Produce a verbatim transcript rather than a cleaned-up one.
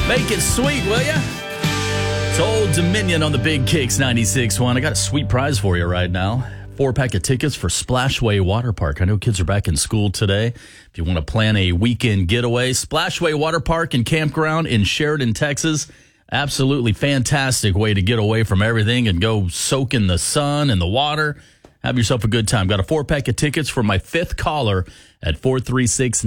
Make it sweet, will ya? It's Old Dominion on the Big Kicks ninety-six point one. I got a sweet prize for you right now. Four pack of tickets for Splashway Water Park. I know kids are back in school today. If you want to plan a weekend getaway, Splashway Water Park and Campground in Sheridan, Texas. Absolutely fantastic way to get away from everything and go soak in the sun and the water. Have yourself a good time. Got a four pack of tickets for my fifth caller at four three six